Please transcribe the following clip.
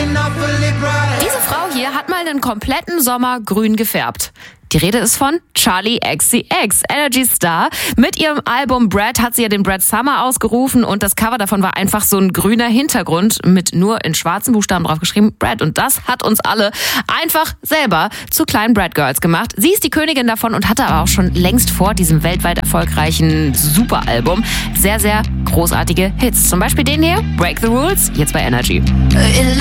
Diese Frau hier hat mal einen kompletten Sommer grün gefärbt. Die Rede ist von Charli XCX, Energy Star. Mit ihrem Album Brad hat sie ja den Brad Summer ausgerufen und das Cover davon war einfach so ein grüner Hintergrund mit nur in schwarzen Buchstaben drauf geschrieben Brad. Und das hat uns alle einfach selber zu kleinen Brad Girls gemacht. Sie ist die Königin davon und hatte aber auch schon längst vor diesem weltweit erfolgreichen Superalbum sehr, sehr großartige Hits. Zum Beispiel den hier, Break the Rules, jetzt bei Energy.